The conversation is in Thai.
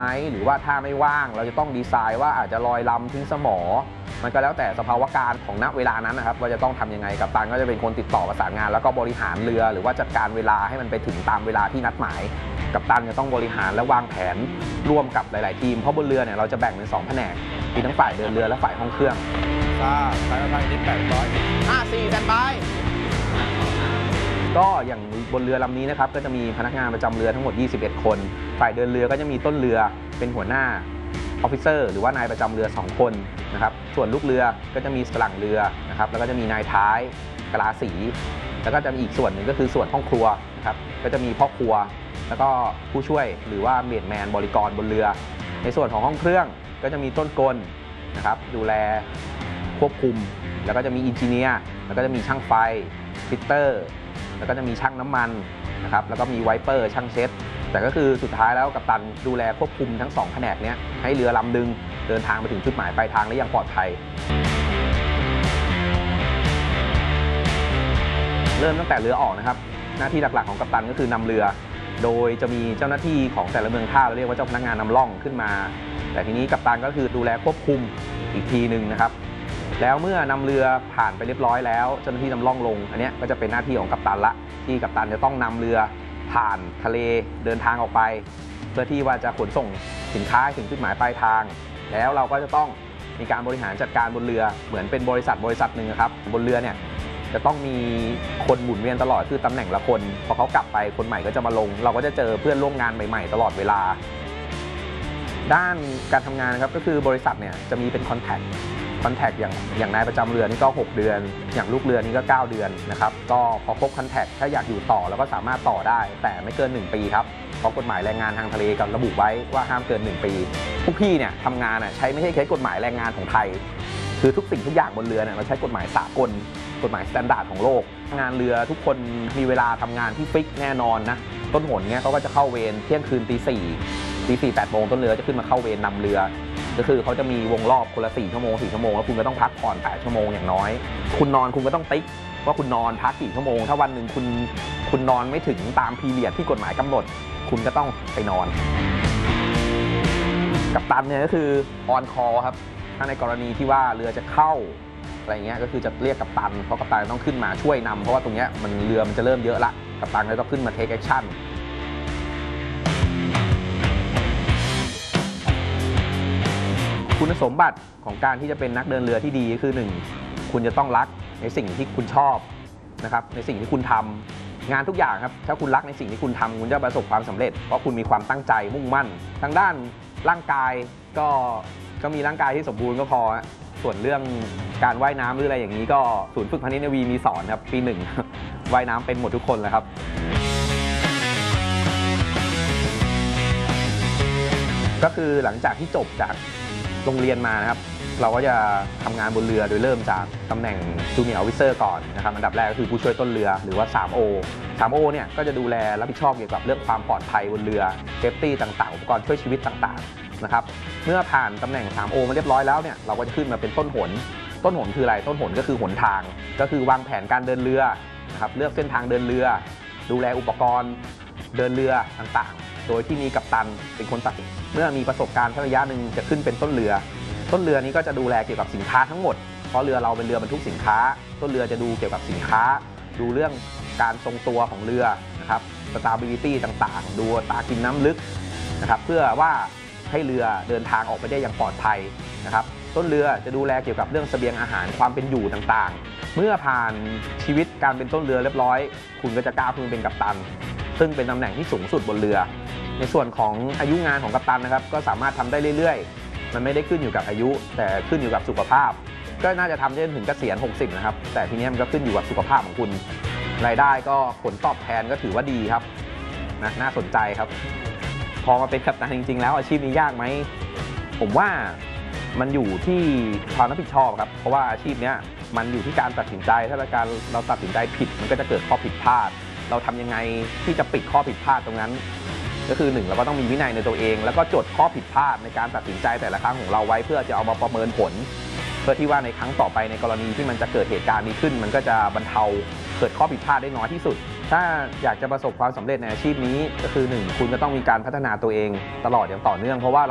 หรือว่าถ้าไม่ว่างเราจะต้องดีไซน์ว่าอาจจะลอยลำทิ้งสมอมันก็แล้วแต่สภาวะการของณเวลานั้นนะครับว่าจะต้องทำยังไงกัปตันก็จะเป็นคนติดต่อประสานงานแล้วก็บริหารเรือหรือว่าจัดการเวลาให้มันไปถึงตามเวลาที่นัดหมายกัปตันจะต้องบริหารและวางแผนร่วมกับหลายๆทีมเพราะบนเรือเนี่ยเราจะแบ่งเป็น2แผนกมีทั้งฝ่ายเดินเรือและฝ่ายห้องเครื่องสายไฟนิด800 54แตนบายก็อย่างบนเรือลำนี้นะครับก็จะมีพนักงานประจำเรือทั้งหมด21คนฝ่ายเดินเรือก็จะมีต้นเรือเป็นหัวหน้าออฟฟิเซอร์หรือว่านายประจำเรือ2คนนะครับส่วนลูกเรือก็จะมีหลังเรือนะครับแล้วก็จะมีนายท้ายกลาสีแล้วก็จะมีอีกส่วนหนึ่งก็คือส่วนห้องครัวนะครับก็จะมีพ่อครัวแล้วก็ผู้ช่วยหรือว่าเมดแมนบริกรบนเรือในส่วนของห้องเครื่องก็จะมีต้นกลนะครับดูแลควบคุมแล้วก็จะมีอินจิเนียร์แล้วก็จะมีช่างไฟฟิตเตอร์แล้วก็จะมีช่างน้ำมันนะครับแล้วก็มีไวเปอร์ช่างเช็ดแต่ก็คือสุดท้ายแล้วกัปตันดูแลควบคุมทั้ง2แผนกนี้ให้เรือลำดึงเดินทางไปถึงจุดหมายปลายทางได้อย่างปลอดภัยเริ่มตั้งแต่เรือออกนะครับหน้าที่หลักๆของกัปตันก็คือนำเรือโดยจะมีเจ้าหน้าที่ของแต่ละเมืองท่าเราเรียกว่าเจ้าพนักงานนำล่องขึ้นมาแต่ทีนี้กัปตันก็คือดูแลควบคุมอีกทีหนึ่งนะครับแล้วเมื่อนำเรือผ่านไปเรียบร้อยแล้วเจ้าหน้าที่นำล่องลงอันนี้ก็จะเป็นหน้าที่ของกัปตันละที่กัปตันจะต้องนำเรือผ่านทะเลเดินทางออกไปเพื่อที่ว่าจะขนส่งสินค้าถึงจุดหมายปลายทางแล้วเราก็จะต้องมีการบริหารจัดการบนเรือเหมือนเป็นบริษัทหนึ่งครับบนเรือเนี่ยจะต้องมีคนหมุนเวียนตลอดคือตำแหน่งละคนพอเขากลับไปคนใหม่ก็จะมาลงเราก็จะเจอเพื่อนร่วมงานใหม่ๆตลอดเวลาด้านการทำงานครับก็คือบริษัทเนี่ยจะมีเป็นคอนแทคอย่างนายประจำเรือนี่ก็6เดือนอย่างลูกเรือนี่ก็9เดือนนะครับก็พอครบคอนแทคถ้าอยากอยู่ต่อแล้วก็สามารถต่อได้แต่ไม่เกิน1ปีครับเพราะกฎหมายแรงงานทางทะเลกับระบุไว้ว่าห้ามเกิน1ปีพวกพี่เนี่ยทำงานใช้ไม่ใช่แค่กฎหมายแรงงานของไทยคือทุกสิ่งทุกอย่างบนเรือเนี่ยเราใช้กฎหมายสากลกฎหมายสแตนดาร์ดของโลกงานเรือทุกคนมีเวลาทำงานที่ฟิกแน่นอนนะต้นหนเนี่ยเขาก็จะเข้าเวรเที่ยงคืนตี 4 8 โมงต้นเรือจะขึ้นมาเข้าเวรนำเรือก็คือเขาจะมีวงรอบคนละ4 ชั่วโมงแล้วคุณก็ต้องพักผ่อน8 ชั่วโมงอย่างน้อยคุณนอนคุณก็ต้องติ๊กว่าคุณนอนพักกี่ชั่วโมงถ้าวันหนึ่งคุณนอนไม่ถึงตามพีเรียดที่กฎหมายกำหนดคุณก็ต้องไปนอนกัปตันเนี่ยก็คือออนคอครับถ้าในกรณีที่ว่าเรือจะเข้าอะไรเงี้ยก็คือจะเรียกกัปตันเพราะกัปตันต้องขึ้นมาช่วยนำเพราะว่าตรงเนี้ยเรือมันจะเริ่มเยอะละกัปตันก็ต้องขึ้นมาเทคแอคชั่นคุณสมบัติของการที่จะเป็นนักเดินเรือที่ดีคือ1คุณจะต้องรักในสิ่งที่คุณชอบนะครับในสิ่งที่คุณทำงานทุกอย่างครับถ้าคุณรักในสิ่งที่คุณทำคุณจะประสบความสำเร็จเพราะคุณมีความตั้งใจมุ่งมั่นทางด้านร่างกายก็มีร่างกายที่สมบูรณ์ก็พอส่วนเรื่องการว่ายน้ำหรืออะไรอย่างนี้ก็ศูนย์ฝึกพาณิชย์นาวีมีสอนครับปี1ว่ายน้ำเป็นหมดทุกคนเลยครับก็คือหลังจากที่จบจากโรงเรียนมานะครับเราก็จะทำงานบนเรือโดยเริ่มจากตำแหน่งจูเนียร์ออฟฟิเซอร์ก่อนนะครับอันดับแรกก็คือผู้ช่วยต้นเรือหรือว่า 3O เนี่ยก็จะดูแลรับผิดชอบเกี่ยวกับเรื่องความปลอดภัยบนเรือเซฟตี้ต่างๆอุปกรณ์ช่วยชีวิตต่างๆนะครับเมื่อผ่านตำแหน่ง 3O มาเรียบร้อยแล้วเนี่ยเราก็จะขึ้นมาเป็นต้นหนคืออะไรต้นหนก็คือหนทางก็คือวางแผนการเดินเรือนะครับเลือกเส้นทางเดินเรือดูแลอุปกรณ์เดินเรือต่างๆโดยที่มีกัปตันเป็นคนตัดสินเมื่อมีประสบการณ์ระยะหนึ่งจะขึ้นเป็นต้นเรือนี้ก็จะดูแลเกี่ยวกับสินค้าทั้งหมดเพราะเรือเราเป็นเรือบรรทุกสินค้าต้นเรือจะดูเกี่ยวกับสินค้าดูเรื่องการทรงตัวของเรือนะครับ stability ต่างๆดูอัตรากินน้ำลึกนะครับเพื่อว่าให้เรือเดินทางออกไปได้อย่างปลอดภัยนะครับต้นเรือจะดูแลเกี่ยวกับเรื่องเสบียงอาหารความเป็นอยู่ต่างๆเมื่อผ่านชีวิตการเป็นต้นเรือเรียบร้อยคุณก็จะก้าวขึ้นเป็นกัปตันซึ่งเป็นตำแหน่งที่สูงสุดบนเรือในส่วนของอายุงานของกัปตันนะครับก็สามารถทำได้เรื่อยๆมันไม่ได้ขึ้นอยู่กับอายุแต่ขึ้นอยู่กับสุขภาพก็น่าจะทำได้ถึงเกษียณ60นะครับแต่ทีนี้มันก็ขึ้นอยู่กับสุขภาพของคุณรายได้ก็ผลตอบแทนก็ถือว่าดีครับน่าสนใจครับพอมาเป็นกัปตันจริงๆแล้วอาชีพนี้ยากไหมผมว่ามันอยู่ที่ความรับผิดชอบครับเพราะว่าอาชีพนี้มันอยู่ที่การตัดสินใจถ้าเราตัดสินใจผิดมันก็จะเกิดข้อผิดพลาดเราทำยังไงที่จะปิดข้อผิดพลาดตรงนั้นก็คือ1เราก็ต้องมีวินัยในตัวเองแล้วก็จดข้อผิดพลาดในการตัดสินใจแต่ละครั้งของเราไว้เพื่อจะเอามาประเมินผลเพื่อที่ว่าในครั้งต่อไปในกรณีที่มันจะเกิดเหตุการณ์นี้ขึ้นมันก็จะบรรเทาเกิดข้อผิดพลาดได้น้อยที่สุดถ้าอยากจะประสบความสำเร็จในอาชีพนี้ก็คือ 1 คุณก็ต้องมีการพัฒนาตัวเองตลอดอย่างต่อเนื่องเพราะว่า